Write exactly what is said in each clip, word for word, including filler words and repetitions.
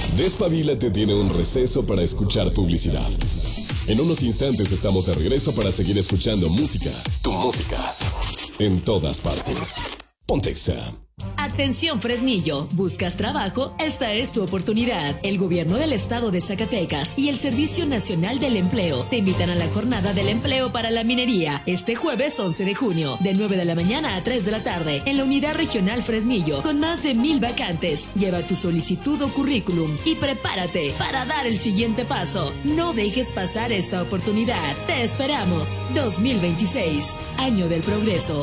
Despabilate tiene un receso para escuchar publicidad. En unos instantes estamos de regreso para seguir escuchando música, tu música, en todas partes. Ponte Exa. Atención Fresnillo, ¿buscas trabajo? Esta es tu oportunidad. El gobierno del estado de Zacatecas y el Servicio Nacional del Empleo te invitan a la jornada del empleo para la minería este jueves once de junio, de nueve de la mañana a tres de la tarde, en la unidad regional Fresnillo, con más de mil vacantes. Lleva tu solicitud o currículum y prepárate para dar el siguiente paso. No dejes pasar esta oportunidad. Te esperamos. dos mil veintiséis, año del progreso.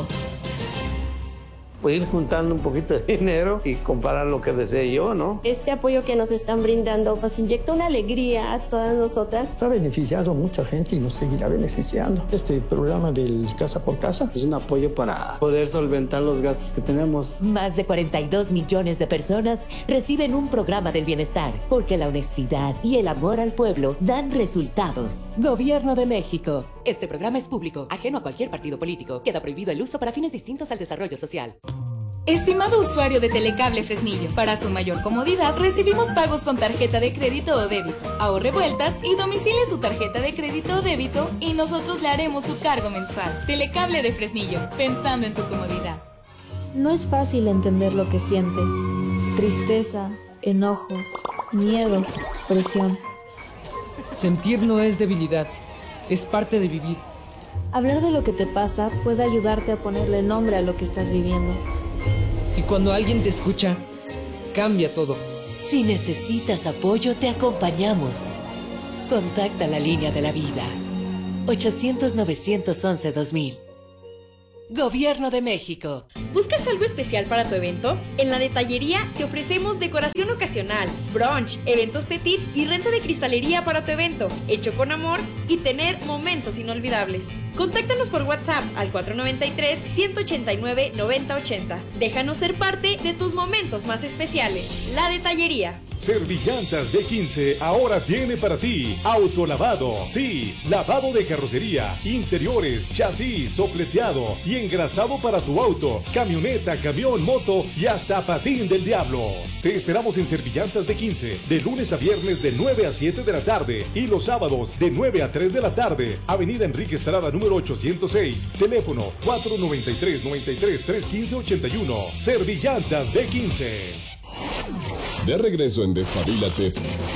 Pues ir juntando un poquito de dinero y comparar lo que desee yo, ¿no? Este apoyo que nos están brindando nos inyecta una alegría a todas nosotras. Ha beneficiado a mucha gente y nos seguirá beneficiando. Este programa del Casa por Casa es un apoyo para poder solventar los gastos que tenemos. Más de cuarenta y dos millones de personas reciben un programa del bienestar, porque la honestidad y el amor al pueblo dan resultados. Gobierno de México. Este programa es público, ajeno a cualquier partido político. Queda prohibido el uso para fines distintos al desarrollo social. Estimado usuario de Telecable Fresnillo, para su mayor comodidad recibimos pagos con tarjeta de crédito o débito. Ahorre vueltas y domicile su tarjeta de crédito o débito y nosotros le haremos su cargo mensual. Telecable de Fresnillo, pensando en tu comodidad. No es fácil entender lo que sientes. Tristeza, enojo, miedo, presión. Sentir no es debilidad, es parte de vivir. Hablar de lo que te pasa puede ayudarte a ponerle nombre a lo que estás viviendo. Y cuando alguien te escucha, cambia todo. Si necesitas apoyo, te acompañamos. Contacta la línea de la vida. ochocientos, novecientos once, dos mil. Gobierno de México. ¿Buscas algo especial para tu evento? En la Detallería te ofrecemos decoración ocasional, brunch, eventos petit y renta de cristalería para tu evento, hecho con amor y tener momentos inolvidables. Contáctanos por WhatsApp al cuatro nueve tres, uno ocho nueve, nueve cero ocho cero. Déjanos ser parte de tus momentos más especiales. La Detallería. Servillantas de quince ahora tiene para ti autolavado. Sí, lavado de carrocería, interiores, chasis, sopleteado y engrasado para tu auto, camioneta, camión, moto y hasta patín del diablo. Te esperamos en Servillantas de quince, de lunes a viernes de nueve a siete de la tarde y los sábados de nueve a tres de la tarde. Avenida Enrique Estrada número ochocientos seis, teléfono cuatro nueve tres, nueve tres, tres uno cinco, ocho uno. Servillantas de quince. De regreso en Despabilate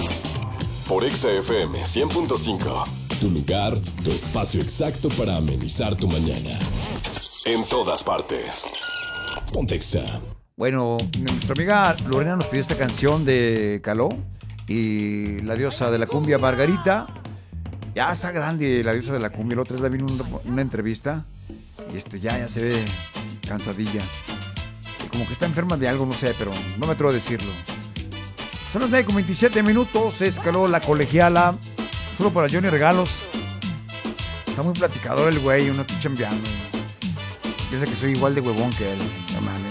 por Exa F M cien punto cinco. Tu lugar, tu espacio exacto para amenizar tu mañana. En todas partes. Ponte Exa. Bueno, nuestra amiga Lorena nos pidió esta canción de Caló y la diosa de la cumbia Margarita. Ya está grande la diosa de la cumbia. La otra vez la vi en una, una entrevista y este ya, ya se ve cansadilla. Como que está enferma de algo, no sé, pero no me atrevo a decirlo. Son las nueve con veintisiete minutos, se escaló la colegiala. Solo para Johnny Regalos. Está muy platicador el güey, uno está chambeando. Piensa que soy igual de huevón que él, no mames.